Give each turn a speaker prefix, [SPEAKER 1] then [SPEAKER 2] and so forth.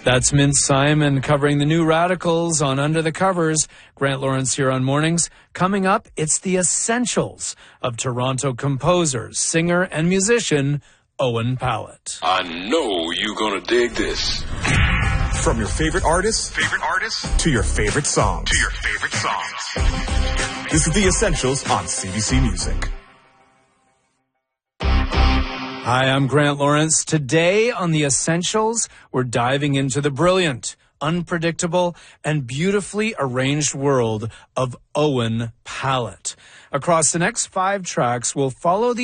[SPEAKER 1] That's Mint Simon covering the New Radicals on Under the Covers. Grant Lawrence here on Mornings. Coming up, it's the essentials of Toronto composer, singer, and musician Owen Pallett.
[SPEAKER 2] I know you're gonna dig this.
[SPEAKER 3] From your favorite artists to your favorite songs. This is The Essentials on CBC Music.
[SPEAKER 1] Hi, I'm Grant Lawrence. Today on The Essentials, we're diving into the brilliant, unpredictable, and beautifully arranged world of Owen Pallett. Across the next 5 tracks, we'll follow the